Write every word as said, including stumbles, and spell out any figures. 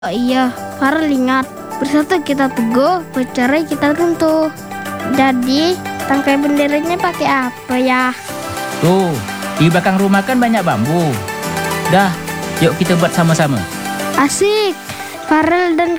Oh iya, Farel ingat. Bersatu kita teguh, bercerai kita tentu. Jadi, tangkai benderanya pakai apa ya? Tuh, di belakang rumah kan banyak bambu. Dah, yuk kita buat sama-sama. Asik. Farel dan